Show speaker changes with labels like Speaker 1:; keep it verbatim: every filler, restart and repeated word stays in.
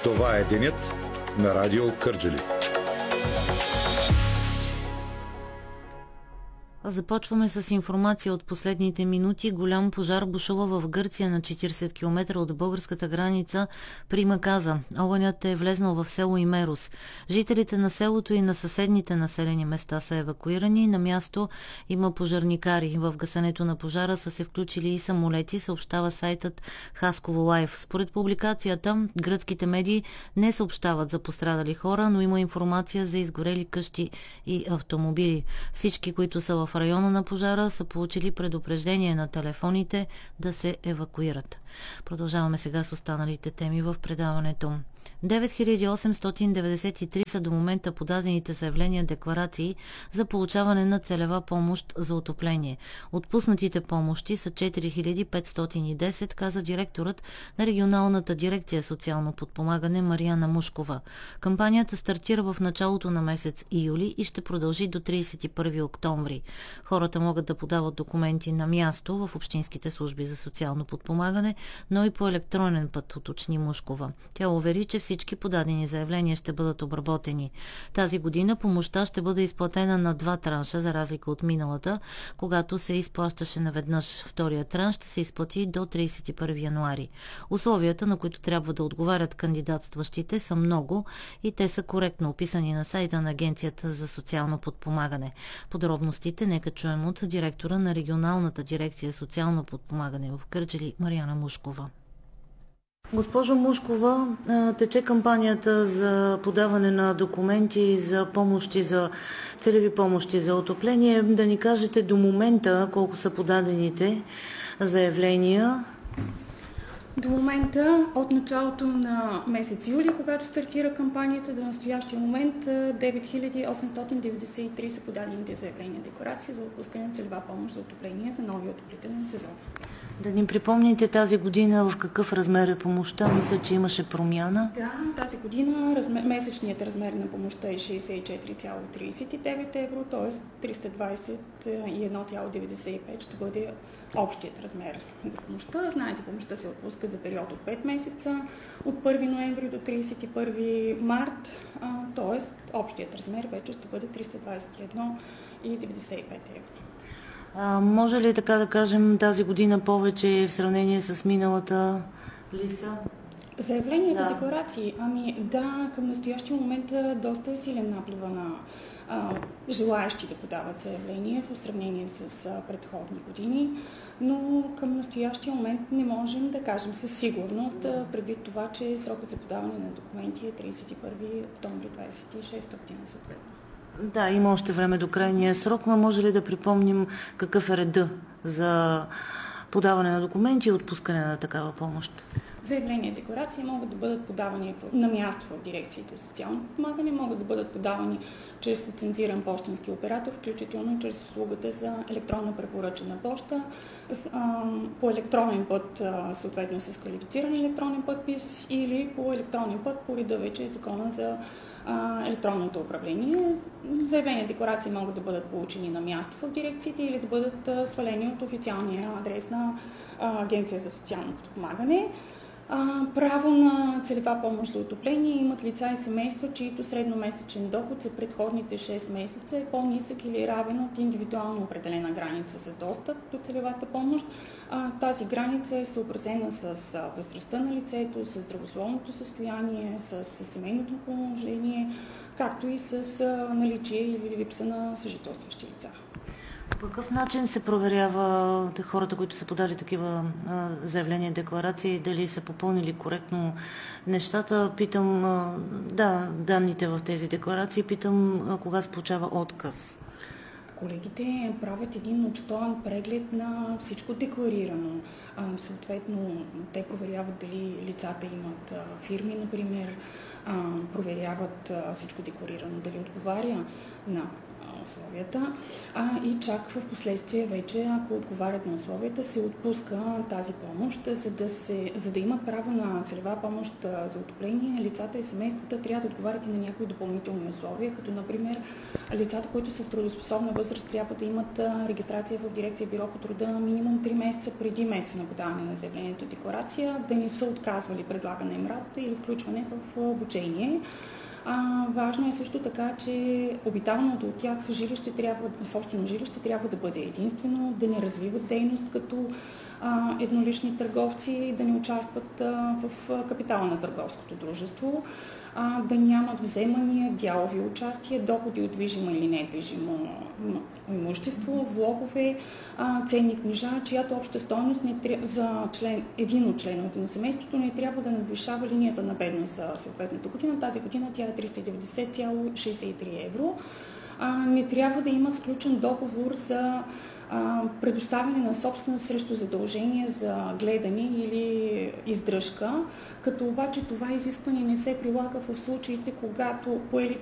Speaker 1: Това е денят на Радио Кърджали.
Speaker 2: Започваме с информация от последните минути. Голям пожар бушува в Гърция на четирийсет километра от българската граница при Маказа. Огънят е влезнал в село Имерус. Жителите на селото и на съседните населени места са евакуирани. На място има пожарникари. В гасенето на пожара са се включили и самолети, съобщава сайтът Хасково Лайв. Според публикацията, гръцките медии не съобщават за пострадали хора, но има информация за изгорели къщи и автомобили. Всички, които са в района на пожара, са получили предупреждение на телефоните да се евакуират. Продължаваме сега с останалите теми в предаването. девет хиляди осемстотин деветдесет и три са до момента подадените заявления декларации за получаване на целева помощ за отопление. Отпуснатите помощи са четири хиляди петстотин и десет, каза директорът на регионалната дирекция социално подпомагане Марияна Мушкова. Кампанията стартира в началото на месец июли и ще продължи до тридесет и първи октомври. Хората могат да подават документи на място в общинските служби за социално подпомагане, но и по електронен път, уточни Мушкова. Тя увери, че всички подадени заявления ще бъдат обработени. Тази година помощта ще бъде изплатена на два транша, за разлика от миналата, когато се изплащаше наведнъж. Втория транш ще се изплати до тридесет и първи януари. Условията, на които трябва да отговарят кандидатстващите, са много и те са коректно описани на сайта на Агенцията за социално подпомагане. Подробностите нека чуем от директора на регионалната дирекция социално подпомагане в Кърджали Марияна Мушкова. Госпожо Мушкова, тече кампанията за подаване на документи за помощи, за целеви помощи за отопление. Да ни кажете до момента колко са подадените заявления?
Speaker 3: До момента, от началото на месец юли, когато стартира кампанията, до настоящия момент девет хиляди осемстотин деветдесет и три са подадените заявления декларации за отпускане на целева помощ за отопление за новия отоплителен сезон.
Speaker 2: Да ни припомните тази година в какъв размер е помощта? Мисля, че имаше промяна.
Speaker 3: Да, тази година размер, месечният размер на помощта е шейсет и четири цяло тридесет и девет евро, т.е. триста двадесет и едно цяло деветдесет и пет ще бъде общият размер за помощта. Знаете, помощта се отпуска за период от пет месеца, от първи ноември до тридесет и първи март, т.е. общият размер вече ще бъде триста двадесет и едно цяло деветдесет и пет евро.
Speaker 2: А, може ли така да кажем тази година повече в сравнение с миналата лиса?
Speaker 3: Заявленията,
Speaker 2: да.
Speaker 3: декларации, ами да, към настоящия момент доста е силен наплива на а, желаящи да подават заявления в сравнение с а, предходни години, но към настоящия момент не можем да кажем със сигурност, да. предвид това, че срокът за подаване на документи е тридесет и първи октомври двадесет и шеста година съответно.
Speaker 2: Да, има още време до крайния срок, но може ли да припомним какъв е реда за подаване на документи и отпускане на такава помощ?
Speaker 3: Заявления и декларации могат да бъдат подавани на място в дирекциите за социално подпомагане, могат да бъдат подавани чрез лицензиран пощенски оператор, включително чрез услугата за електронна препоръчена поща, по електронен път, съответно с квалифициран електронен подпис, или по електронен път по реда вече закона за електронното управление. Заявления и декларации могат да бъдат получени на място в дирекциите или да бъдат свалени от официалния адрес на Агенция за социално подпомагане. Право на целева помощ за отопление имат лица и семейства, чието средномесечен доход за предходните шест месеца е по-нисък или равен от индивидуално определена граница за достъп до целевата помощ. Тази граница е съобразена с възрастта на лицето, с здравословното състояние, с семейното положение, както и с наличие или липса на съжителстващи лица.
Speaker 2: По какъв начин се проверява хората, които са подали такива а, заявления, декларации, дали са попълнили коректно нещата? Питам, а, да, данните в тези декларации, питам а, кога се получава отказ.
Speaker 3: Колегите правят един обстоен преглед на всичко декларирано. А, съответно, те проверяват дали лицата имат а, фирми, например, а, проверяват а, всичко декларирано, дали отговаря на условията, а и чак в последствие вече, ако отговарят на условията, се отпуска тази помощ, за да, се, за да имат право на целева помощ за отопление. Лицата и семействата трябва да отговарят и на някои допълнителни условия, като например лицата, които са в трудоспособна възраст, трябва да имат регистрация в дирекция Бюро по труда минимум три месеца преди месеца на подаване на заявлението декларация, да не са отказвали предлагана им работа или включване в обучение. А, важно е също така, че обитаваното от тях жилище трябва, собствено жилище трябва да бъде единствено, да не развиват дейност като а, еднолични търговци, да не участват а, в капитала на търговското дружество, а, да нямат вземания, дялови участия, доходи от движимо или недвижимо имущество, влогове, а, ценни книжа, чиято обща стойност не тря... за член, един от членовете на семейството не трябва да надвишава линията на бедност за съответната година. Тази година тя е триста и деветдесет цяло шейсет и три евро. А, не трябва да имат сключен договор за а, предоставяне на собственост срещу задължение за гледане или издръжка, като обаче това изискване не се прилага в случаите, когато поелите